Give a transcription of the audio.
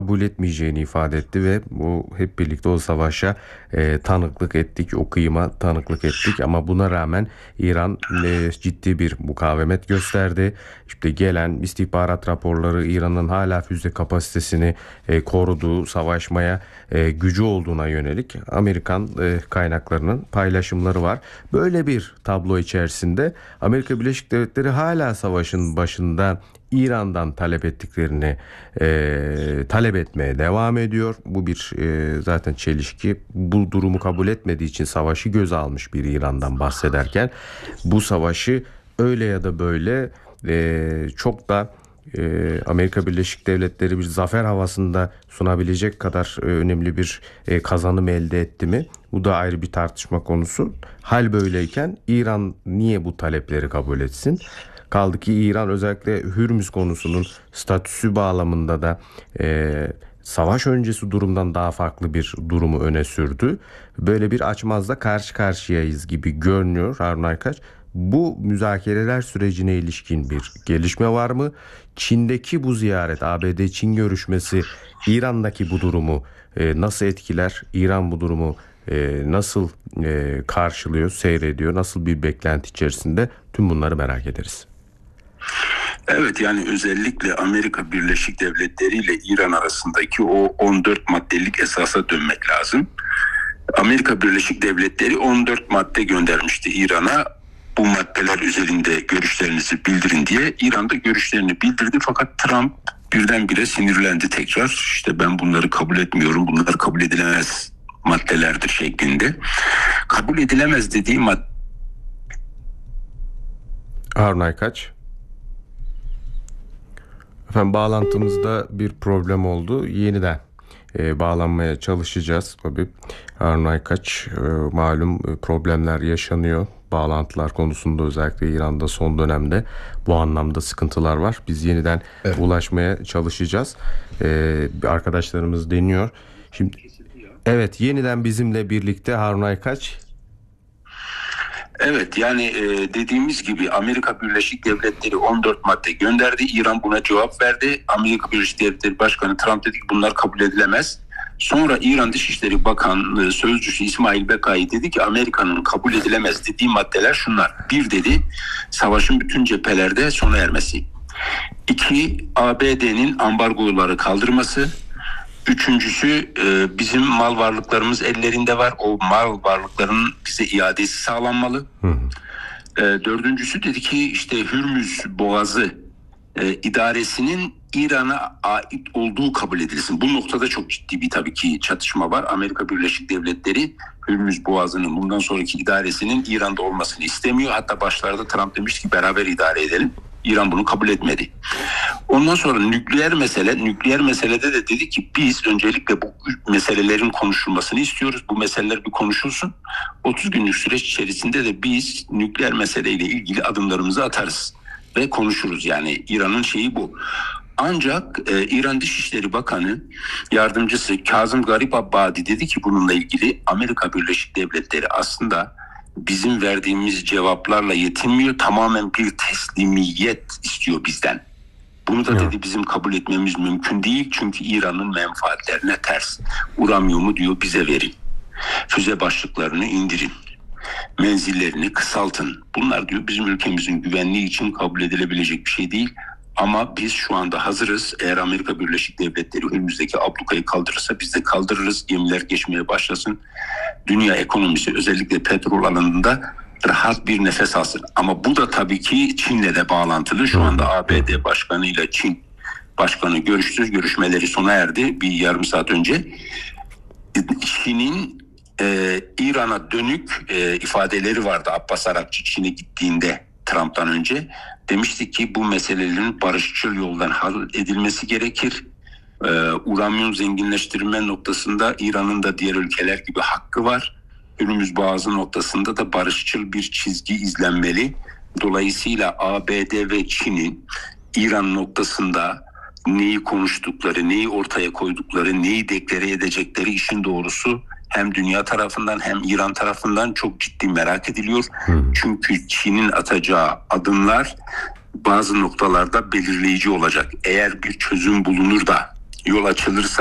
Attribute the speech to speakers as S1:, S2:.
S1: kabul etmeyeceğini ifade etti ve bu hep birlikte o savaşa tanıklık ettik, o kıyıma tanıklık ettik ama buna rağmen İran ciddi bir mukavemet gösterdi. İşte gelen istihbarat raporları İran'ın hala füze kapasitesini koruduğu, savaşmaya gücü olduğuna yönelik Amerikan kaynaklarının paylaşımları var. Böyle bir tablo içerisinde Amerika Birleşik Devletleri hala savaşın başında İran'dan talep ettiklerini talep etmeye devam ediyor. Bu bir zaten çelişki. Bu durumu kabul etmediği için savaşı göze almış bir İran'dan bahsederken bu savaşı öyle ya da böyle çok da Amerika Birleşik Devletleri bir zafer havasında sunabilecek kadar önemli bir kazanım elde etti mi? Bu da ayrı bir tartışma konusu. Hal böyleyken İran niye bu talepleri kabul etsin? Kaldı ki İran özellikle Hürmüz konusunun statüsü bağlamında da savaş öncesi durumdan daha farklı bir durumu öne sürdü. Böyle bir açmazda karşı karşıyayız gibi görünüyor Harun Aykaç. Bu müzakereler sürecine ilişkin bir gelişme var mı? Çin'deki bu ziyaret, ABD-Çin görüşmesi İran'daki bu durumu nasıl etkiler? İran bu durumu nasıl karşılıyor, seyrediyor? Nasıl bir beklenti içerisinde? Tüm bunları merak ederiz.
S2: Evet, yani özellikle Amerika Birleşik Devletleri ile İran arasındaki o 14 maddelik esasa dönmek lazım. Amerika Birleşik Devletleri 14 madde göndermişti İran'a. Bu maddeler üzerinde görüşlerinizi bildirin diye. İran da görüşlerini bildirdi fakat Trump birdenbire sinirlendi tekrar. İşte ben bunları kabul etmiyorum, bunlar kabul edilemez maddelerdir şeklinde. Kabul edilemez dediği madde...
S1: Harun Aykaç. Efendim bağlantımızda bir problem oldu. Yeniden bağlanmaya çalışacağız. Tabii Harun Aykaç malum problemler yaşanıyor. Bağlantılar konusunda özellikle İran'da son dönemde bu anlamda sıkıntılar var. Biz yeniden ulaşmaya çalışacağız. Arkadaşlarımız deniyor. Şimdi evet, yeniden bizimle birlikte Harun Aykaç.
S2: Evet, yani dediğimiz gibi Amerika Birleşik Devletleri 14 madde gönderdi. İran buna cevap verdi. Amerika Birleşik Devletleri Başkanı Trump dedi ki bunlar kabul edilemez. Sonra İran Dışişleri Bakanlığı Sözcüsü İsmail Bekai dedi ki Amerika'nın kabul edilemez dediği maddeler şunlar. 1 dedi, savaşın bütün cephelerde sona ermesi. 2, ABD'nin ambargoları kaldırması. Üçüncüsü, bizim mal varlıklarımız ellerinde var. O mal varlıklarının bize iadesi sağlanmalı. Dördüncüsü dedi ki işte Hürmüz Boğazı idaresinin İran'a ait olduğu kabul edilsin. Bu noktada çok ciddi bir tabii ki çatışma var. Amerika Birleşik Devletleri Hürmüz Boğazı'nın bundan sonraki idaresinin İran'da olmasını istemiyor. Hatta başlarda Trump demiş ki beraber idare edelim. İran bunu kabul etmedi. Ondan sonra nükleer meselede de dedi ki biz öncelikle bu meselelerin konuşulmasını istiyoruz. Bu meseleler bir konuşulsun. 30 günlük süreç içerisinde de biz nükleer meseleyle ilgili adımlarımızı atarız ve konuşuruz. Yani İran'ın şeyi bu. Ancak İran Dışişleri Bakanı Yardımcısı Kazım Garibabadi dedi ki bununla ilgili Amerika Birleşik Devletleri aslında bizim verdiğimiz cevaplarla yetinmiyor. Tamamen bir teslimiyet istiyor bizden. Bunu da dedi bizim kabul etmemiz mümkün değil. Çünkü İran'ın menfaatlerine ters. Uranyumu diyor bize verin. Füze başlıklarını indirin. Menzillerini kısaltın. Bunlar diyor bizim ülkemizin güvenliği için kabul edilebilecek bir şey değil. Ama biz şu anda hazırız. Eğer Amerika Birleşik Devletleri önümüzdeki ablukayı kaldırırsa biz de kaldırırız. Gemiler geçmeye başlasın. Dünya ekonomisi özellikle petrol alanında rahat bir nefes alsın. Ama bu da tabii ki Çin'le de bağlantılı. Şu anda ABD Başkanı ile Çin Başkanı görüştü. Görüşmeleri sona erdi bir yarım saat önce. Çin'in İran'a dönük ifadeleri vardı. Abbas Arakçı Çin'e gittiğinde Trump'tan önce demişti ki bu meselelerin barışçıl yoldan halledilmesi gerekir. Uranyum zenginleştirme noktasında İran'ın da diğer ülkeler gibi hakkı var. Hürmüz Boğazı noktasında da barışçıl bir çizgi izlenmeli. Dolayısıyla ABD ve Çin'in İran noktasında neyi konuştukları, neyi ortaya koydukları, neyi deklare edecekleri işin doğrusu hem dünya tarafından hem İran tarafından çok ciddi merak ediliyor. Çünkü Çin'in atacağı adımlar bazı noktalarda belirleyici olacak. Eğer bir çözüm bulunur da yol açılırsa